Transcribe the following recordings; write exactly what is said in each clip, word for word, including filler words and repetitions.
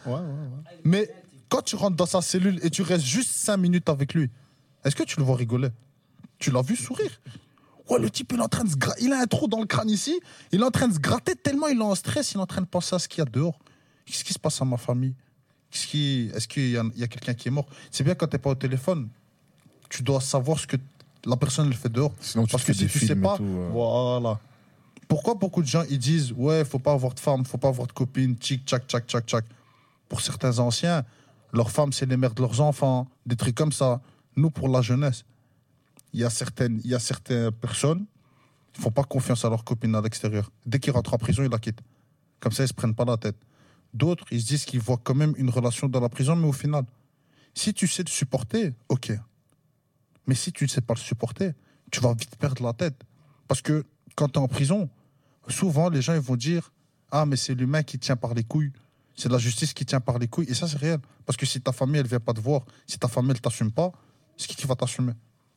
Ouais, ouais, ouais. Mais quand tu rentres dans sa cellule et tu restes juste cinq minutes avec lui, est-ce que tu le vois rigoler? Tu l'as vu sourire? Ouais, le type, il est en train de se gra... il a un trou dans le crâne ici, il est en train de se gratter tellement il est en stress, il est en train de penser à ce qu'il y a dehors. Qu'est-ce qui se passe à ma famille? Qu'est-ce qui... Est-ce qu'il y a, il y a quelqu'un qui est mort? C'est bien quand t'es pas au téléphone, tu dois savoir ce que la personne elle fait dehors. Sinon, tu Parce te fais que si des tu sais films et pas, tout, euh. voilà. Pourquoi beaucoup de gens ils disent ouais, faut pas avoir de femme, faut pas avoir de copine, tchic, tchac, tchac, tchac, tchac. Pour certains anciens, leurs femmes c'est les mères de leurs enfants, des trucs comme ça. Nous pour la jeunesse, il y a certaines, il y a certaines personnes, ils font pas confiance à leurs copines à l'extérieur. Dès qu'ils rentrent en prison, ils la quittent. Comme ça, ils se prennent pas la tête. D'autres, ils se disent qu'ils voient quand même une relation dans la prison, mais au final, si tu sais le supporter, ok. Mais si tu ne sais pas le supporter, tu vas vite perdre la tête. Parce que quand tu es en prison, souvent les gens ils vont dire ah mais c'est l'humain qui tient par les couilles, c'est la justice qui tient par les couilles, et ça c'est réel. Parce que si ta famille elle vient pas te voir, si ta famille elle t'assume pas, c'est qui qui va t'assumer?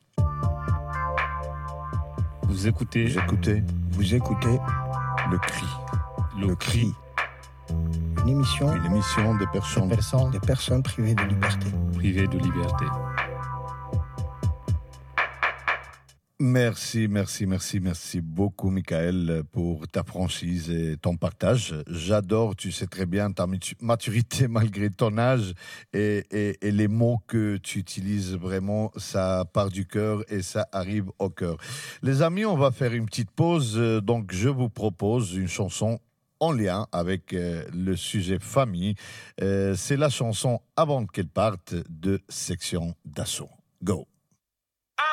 Vous écoutez, Vous écoutez, vous écoutez Le cri. le, Le cri. Cri. Une émission Une émission des personnes. des personnes, des personnes privées de liberté. privé de liberté. Merci, merci, merci, merci beaucoup, Michael, pour ta franchise et ton partage. J'adore, tu sais très bien, ta maturité malgré ton âge et, et, et les mots que tu utilises. Vraiment, ça part du cœur et ça arrive au cœur. Les amis, on va faire une petite pause. Donc, je vous propose une chanson en lien avec euh, le sujet famille. Euh, c'est la chanson Avant qu'elle parte de Section d'Assaut. Go!